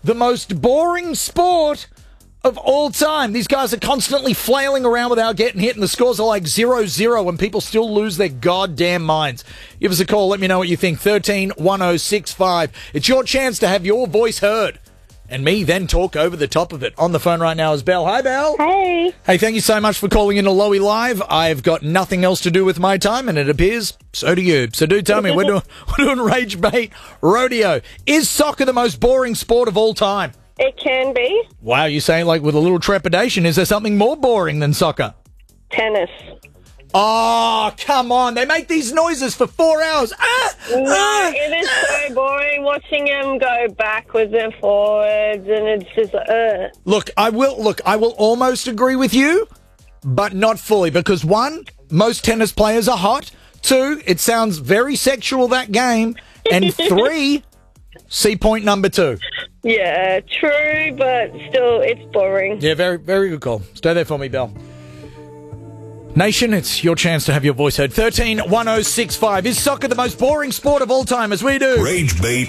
the most boring sport of all time? These guys are constantly flailing around without getting hit, and the scores are like 0-0, and people still lose their goddamn minds. Give us a call. Let me know what you think. 131065. It's your chance to have your voice heard, and me then talk over the top of it. On the phone right now is Belle. Hi, Belle. Hey. Hey, thank you so much for calling in to Lowy Live. I've got nothing else to do with my time, and it appears so do you. So do tell me, we're doing Rage Bait Rodeo. Is soccer the most boring sport of all time? It can be. Wow, you say like with a little trepidation. Is there something more boring than soccer? Tennis. Oh, come on. They make these noises for 4 hours. No, it is so boring watching them go backwards and forwards, and it's just Look, I will almost agree with you, but not fully, because one, most tennis players are hot. Two, it sounds very sexual, that game. And three, see point number 2. Yeah, true, but still, it's boring. Yeah, very, very good call. Stay there for me, Belle. Nation, it's your chance to have your voice heard. 131065. Is soccer the most boring sport of all time, as we do? Rage Bait